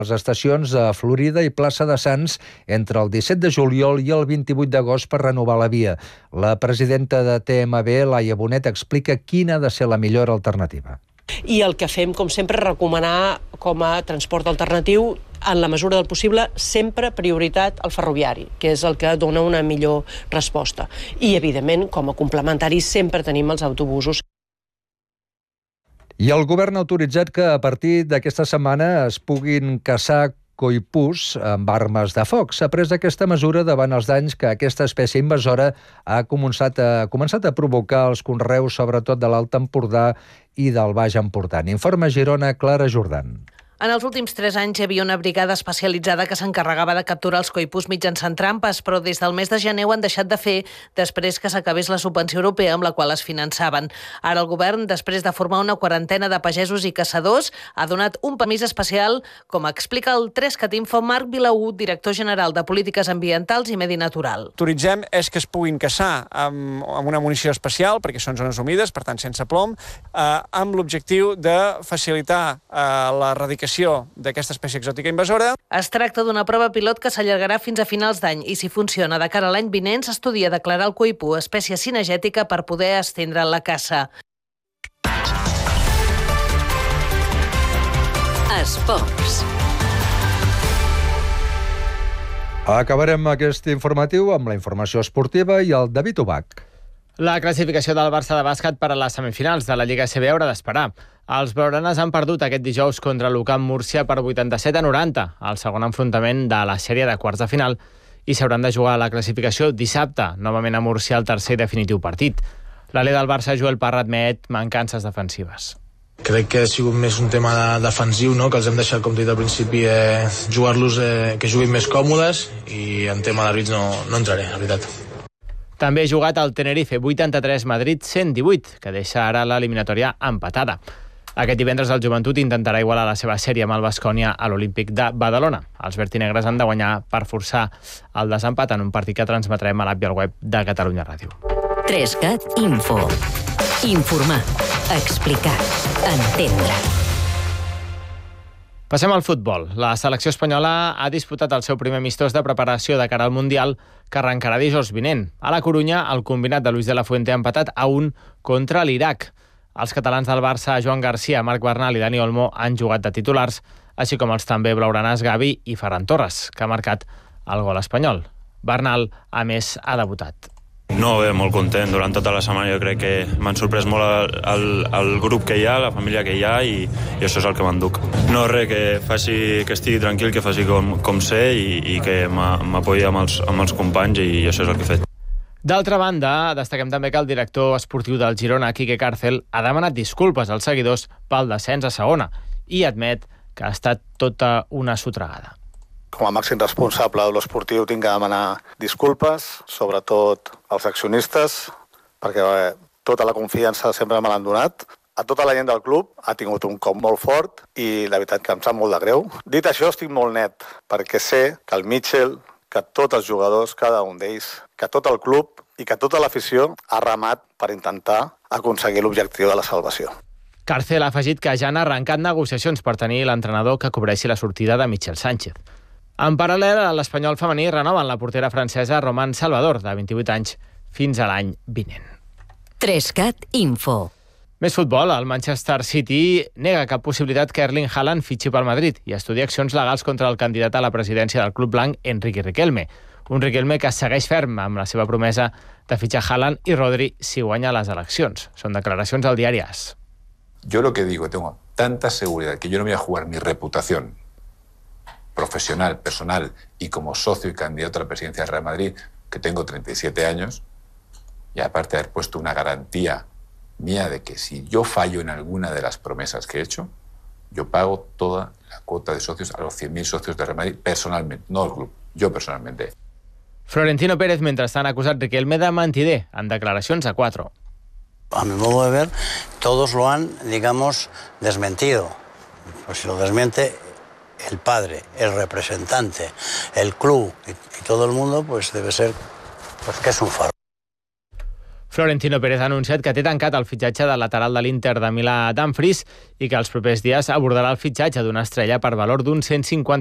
les estacions de Florida i Plaça de Sants entre el 17 de juliol i el 28 d'agost per renovar la via. La presidenta de TMB, Laia Bonet, explica quina ha de ser la millor alternativa. I el que fem, com sempre, és recomanar com a transport alternatiu, en la mesura del possible, sempre prioritat al ferroviari, que és el que dona una millor resposta. I, evidentment, com a complementari, sempre tenim els autobusos. I el govern ha autoritzat que a partir d'aquesta setmana es puguin caçar coipús amb armes de foc. S'ha pres aquesta mesura davant els danys que aquesta espècie invasora ha començat a provocar els conreus, sobretot de l'Alt Empordà i del Baix Empordà. Informa Girona, Clara Jordan. En els últims 3 anys hi havia una brigada especialitzada que s'encarregava de capturar els coipús mitjançant trampes, però des del mes de gener ho han deixat de fer després que s'acabés la subvenció europea amb la qual es finançaven. Ara el govern, després de formar una quarantena de pagesos i caçadors, ha donat un permís especial, com explica el 3CAT Info Marc Vilaú, director general de Polítiques Ambientals i Medi Natural. Autoritzem és que es puguin caçar amb una munició especial, perquè són zones humides, per tant sense plom, amb l'objectiu de facilitar l'erradicació d'aquesta espècie exòtica invasora. Es tracta d'una prova pilot que s'allargarà fins a finals d'any i si funciona de cara a l'any vinent s'estudia declarar el coipú espècie cinegètica per poder estendre la caça. Esports. Acabarem aquest informatiu amb la informació esportiva i el David Ubach. La classificació del Barça de bàsquet per a les semifinals de la Lliga ACB haurà d'esperar. Els blaugranes han perdut aquest dijous contra l'UCAM Múrcia per 87-90, al segon enfrontament de la sèrie de quarts de final, i s'hauran de jugar a la classificació dissabte, novament a Múrcia, el tercer i definitiu partit. L'alè del Barça, Joel Parra, admet mancances defensives. Crec que ha sigut més un tema defensiu, no? Que els hem deixat, com dit al principi, jugar-los que juguin més còmodes, i en tema d'àrbits no entraré, la veritat. També ha jugat el Tenerife 83, Madrid 118, que deixa ara l'eliminatòria empatada. Aquest divendres el Joventut intentarà igualar la seva sèrie amb el Baskonia a l'Olímpic de Badalona. Els vertinegres han de guanyar per forçar el desempat en un partit que transmetrem a l'app i al web de Catalunya Ràdio. 3CAT Info. Informar, explicar, entendre. Passem al futbol. La selecció espanyola ha disputat el seu primer amistós de preparació de cara al Mundial, que arrencarà dijous vinent. A la Corunya, el combinat de Luis de la Fuente ha empatat a 1 contra l'Iraq. Els catalans del Barça, Joan Garcia, Marc Bernal i Dani Olmo, han jugat de titulars, així com els també blaugranes Gavi i Ferran Torres, que ha marcat el gol espanyol. Bernal, a més, ha debutat. No, bé, molt content. Durant tota la setmana jo crec que m'han sorprès molt el grup que hi ha, la família que hi ha, i això és el que m'enduc. No, res, que estigui tranquil, que faci com sé i que m'apoyi amb els companys, i això és el que he fet. D'altra banda, destaquem també que el director esportiu del Girona, Quique Cárcel, ha demanat disculpes als seguidors pel descens a segona i admet que ha estat tota una sotregada. Com a màxim responsable de l'esportiu tinc que demanar disculpes, sobretot als accionistes, perquè tota la confiança sempre me l'han donat. A tota la gent del club ha tingut un cop molt fort i la veritat que em sap molt de greu. Dit això, estic molt net, perquè sé que el Mitchell, que tots els jugadors, cada un d'ells, que tot el club i que tota l'afició ha remat per intentar aconseguir l'objectiu de la salvació. Cárcel ha afegit que ja han arrencat negociacions per tenir l'entrenador que cobreixi la sortida de Michel Sánchez. En paral·lel, a l'Espanyol femení renoven la portera francesa Romane Salvador, de 28 anys, fins a l'any vinent. 3CAT Info. Més futbol. El Manchester City nega cap possibilitat que Erling Haaland fitxi pel Madrid i estudia accions legals contra el candidat a la presidència del club blanc, Enrique Riquelme. Un Riquelme que segueix ferm amb la seva promesa de fitxar Haaland i Rodri si guanya les eleccions. Són declaracions al diari AS. Yo lo que digo, tengo tanta seguridad que yo no voy a jugar mi reputación profesional, personal y como socio y candidato a la presidencia del Real Madrid, que tengo 37 años, y aparte de haber puesto una garantía mía de que si yo fallo en alguna de las promesas que he hecho, yo pago toda la cuota de socios a los 100.000 socios del Real Madrid personalmente, no el club, yo personalmente. Florentino Pérez, mentrestant, ha acusat Riquelme de mentider en declaracions a 4. A mi modo de ver, todos lo han, digamos, desmentido. Pues si lo desmiente el padre, el representante, el club y todo el mundo, pues debe ser pues que es un faro. Florentino Pérez ha anunciat que té tancat el fitxatge del lateral de l'Inter de Milà Dumfries i que els propers dies abordarà el fitxatge d'una estrella per valor d'uns 150